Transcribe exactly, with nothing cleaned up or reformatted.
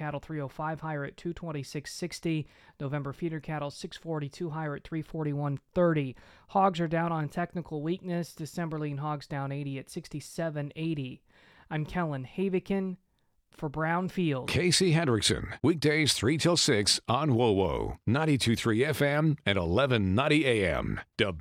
cattle three oh five higher at two twenty-six sixty. November feeder cattle six forty-two higher at three forty-one thirty. Hogs are down on technical weakness. December lean hogs down eighty at sixty-seven eighty. I'm Kellen Havikin for Brownfield. Casey Hendrickson, weekdays three till six on W O W O, ninety-two point three F M and eleven ninety A M.